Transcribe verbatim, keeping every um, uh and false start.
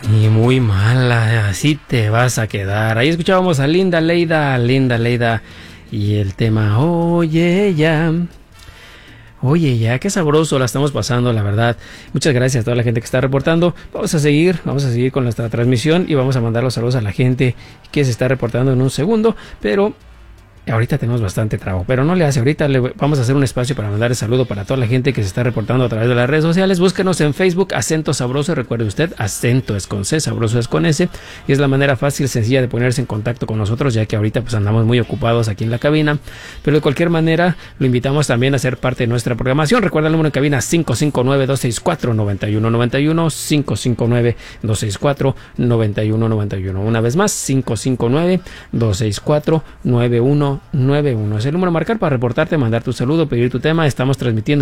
Y muy mala, así te vas a quedar. Ahí escuchábamos a Linda Leida, Linda Leida y el tema Oye ya. Oye ya, qué sabroso la estamos pasando, la verdad. Muchas gracias a toda la gente que está reportando. Vamos a seguir, vamos a seguir con nuestra transmisión y vamos a mandar los saludos a la gente que se está reportando en un segundo, pero ahorita tenemos bastante trabajo, pero no le hace. Ahorita le vamos a hacer un espacio para mandar el saludo para toda la gente que se está reportando a través de las redes sociales. Búsquenos en Facebook, Acento Sabroso. Recuerde usted, acento es con C, sabroso es con S. Y es la manera fácil, sencilla de ponerse en contacto con nosotros, ya que ahorita pues andamos muy ocupados aquí en la cabina. Pero de cualquier manera, lo invitamos también a ser parte de nuestra programación. Recuerda el número de cabina cinco cinco nueve, dos seis cuatro, nueve uno nueve uno, cinco cinco nueve, dos seis cuatro, nueve uno nueve uno. Una vez más, cinco cinco nueve, dos seis cuatro, nueve uno nueve uno. Es el número a marcar para reportarte, mandar tu saludo, pedir tu tema. Estamos transmitiendo